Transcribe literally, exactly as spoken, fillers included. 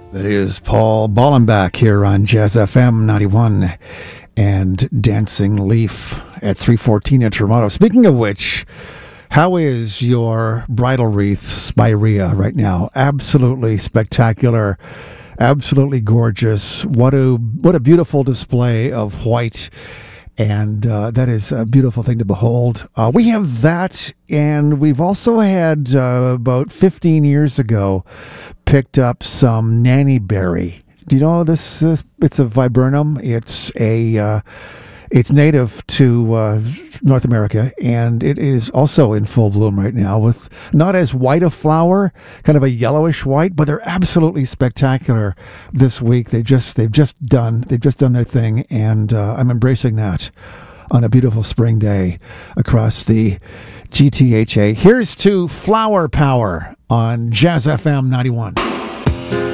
That is Paul Ballenbach here on Jazz F M ninety-one and Dancing Leaf at three fourteen in Toronto. Speaking of which, how is your bridal wreath, Spirea, right now? Absolutely spectacular, absolutely gorgeous. What a what a beautiful display of white, and uh, that is a beautiful thing to behold. Uh, we have that, and we've also had uh, about fifteen years ago picked up some Nanny Berry. Do you know this? this it's a viburnum. It's a uh, it's native to uh, North America, and it is also in full bloom right now with not as white a flower, kind of a yellowish white, but they're absolutely spectacular this week. They just they've just done they've just done their thing, and uh, I'm embracing that on a beautiful spring day across the G T H A. Here's to Flower Power on Jazz F M ninety-one.